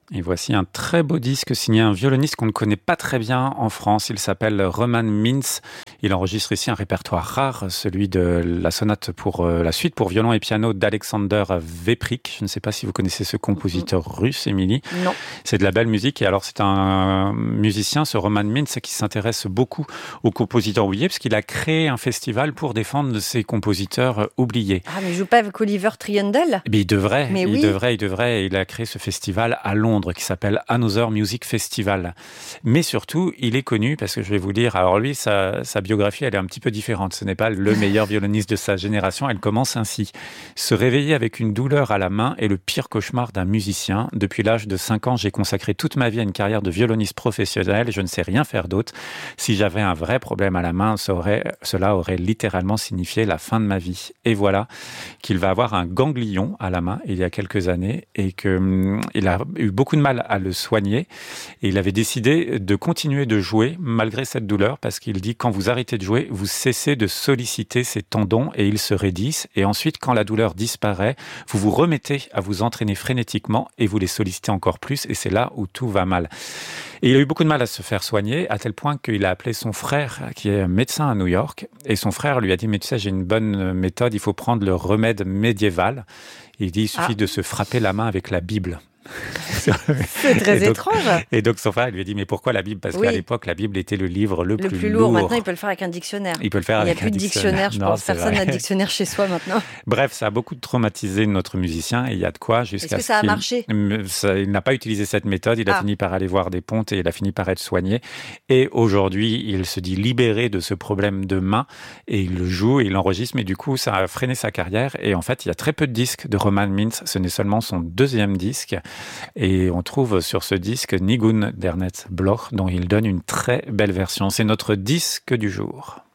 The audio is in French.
Et voici un très beau disque signé un violoniste qu'on ne connaît pas très bien en France. Il s'appelle Roman Mintz. Il enregistre ici un répertoire rare, celui de la sonate pour la suite pour violon et piano d'Alexander Veprik. Je ne sais pas si vous connaissez ce compositeur russe, Émilie. Non. C'est de la belle musique. Et alors, c'est un musicien, ce Roman Mintz, qui s'intéresse beaucoup aux compositeurs oubliés, parce qu'il a créé un festival pour défendre ces compositeurs oubliés. Ah, mais il joue pas avec Oliver Triendl ? Mais il devrait. Mais il oui. devrait. Et il a créé ce festival à Londres qui s'appelle Another Music Festival. Mais surtout, il est connu parce que je vais vous dire, alors lui, sa biographie, elle est un petit peu différente. Ce n'est pas le meilleur violoniste de sa génération. Elle commence ainsi. Se réveiller avec une douleur à la main est le pire cauchemar d'un musicien. Depuis l'âge de 5 ans, j'ai consacré toute ma vie à une carrière de violoniste professionnel. Je ne sais rien faire d'autre. Si j'avais un vrai problème à la main, cela aurait littéralement signifié la fin de ma vie. Et voilà qu'il va avoir un ganglion à la main il y a quelques années et qu'il a eu beaucoup de mal à le soigner et il avait décidé de continuer de jouer malgré cette douleur parce qu'il dit quand vous arrêtez de jouer, vous cessez de solliciter ces tendons et ils se raidissent et ensuite quand la douleur disparaît, vous vous remettez à vous entraîner frénétiquement et vous les sollicitez encore plus et c'est là où tout va mal. Et il a eu beaucoup de mal à se faire soigner à tel point qu'il a appelé son frère qui est médecin à New York et son frère lui a dit mais tu sais j'ai une bonne méthode, il faut prendre le remède médiéval. Il dit il suffit de se frapper la main avec la Bible. C'est très étrange. Et donc son frère lui a dit mais pourquoi la Bible ? Parce qu'à l'époque la Bible était le livre le plus lourd. Maintenant il peut le faire avec un dictionnaire. Il peut le faire avec un dictionnaire. Il n'y a plus de dictionnaire, je pense. Personne n'a de dictionnaire chez soi maintenant. Bref, ça a beaucoup traumatisé notre musicien et il y a de quoi jusqu'à Est-ce que ça a marché ? Il n'a pas utilisé cette méthode, il a fini par aller voir des pontes et il a fini par être soigné. Et aujourd'hui, il se dit libéré de ce problème de main et il le joue et il l'enregistre, mais du coup ça a freiné sa carrière et en fait il y a très peu de disques de Roman Mintz, ce n'est seulement son 2e disque. Et on trouve sur ce disque Nigun d'Ernest Bloch, dont il donne une très belle version. C'est notre disque du jour.